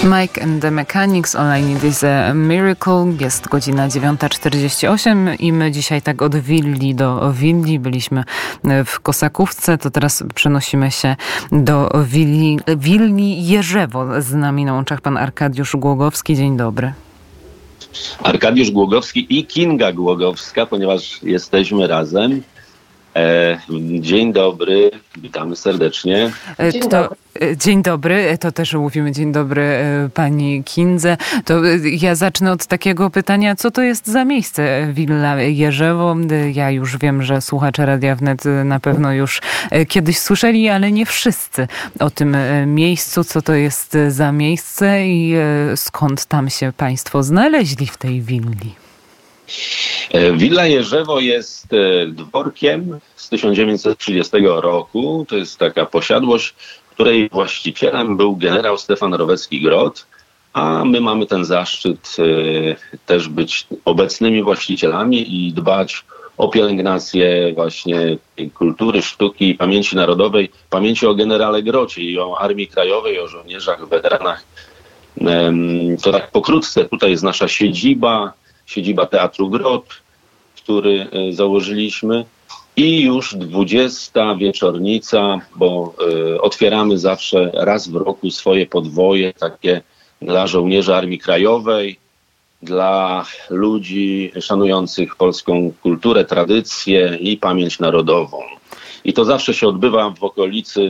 Mike and the Mechanics, All I Need is a Miracle. Jest godzina 9:48 i my dzisiaj tak od willi do willi. Byliśmy w Kosakówce, to teraz przenosimy się do willi Jerzewo. Z nami na łączach pan Arkadiusz Głogowski. Dzień dobry. Arkadiusz Głogowski i Kinga Głogowska, ponieważ jesteśmy razem. Dzień dobry, witamy serdecznie. Dzień dobry, to też mówimy dzień dobry pani Kindze. To ja zacznę od takiego pytania, co to jest za miejsce Willa Jerzewo? Ja już wiem, że słuchacze Radia Wnet na pewno już kiedyś słyszeli, ale nie wszyscy o tym miejscu. Co to jest za miejsce i skąd tam się państwo znaleźli w tej willi? Willa Jerzewo jest dworkiem z 1930 roku. To jest taka posiadłość, której właścicielem był generał Stefan Rowecki-Groth, a my mamy ten zaszczyt też być obecnymi właścicielami i dbać o pielęgnację właśnie kultury, sztuki, pamięci narodowej, pamięci o generale Grocie i o Armii Krajowej, o żołnierzach, weteranach. To tak pokrótce, tutaj jest nasza siedziba Teatru Groth, który założyliśmy, i już 20. wieczornica, bo otwieramy zawsze raz w roku swoje podwoje, takie dla żołnierzy Armii Krajowej, dla ludzi szanujących polską kulturę, tradycję i pamięć narodową. I to zawsze się odbywa w okolicy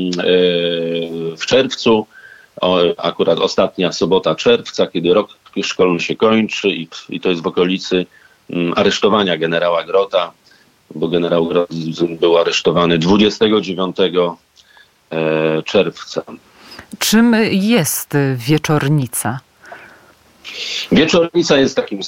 w czerwcu, akurat ostatnia sobota czerwca, kiedy rok szkolny się kończy i to jest w okolicy aresztowania generała Grotha, bo generał Groth był aresztowany 29 czerwca. Czym jest wieczornica? Wieczornica jest takim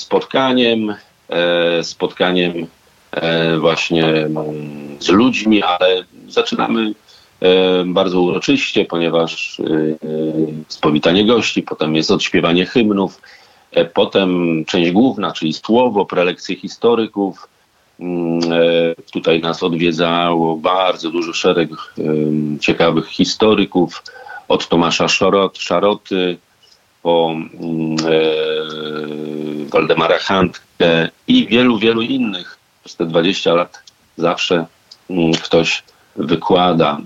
spotkaniem właśnie z ludźmi, ale zaczynamy bardzo uroczyście, ponieważ jest powitanie gości, potem jest odśpiewanie hymnów, potem część główna, czyli słowo, prelekcje historyków. Tutaj nas odwiedzało bardzo duży szereg ciekawych historyków, od Tomasza Szaroty po Waldemara Handkę i wielu, wielu innych. Przez te 20 lat zawsze ktoś wykłada.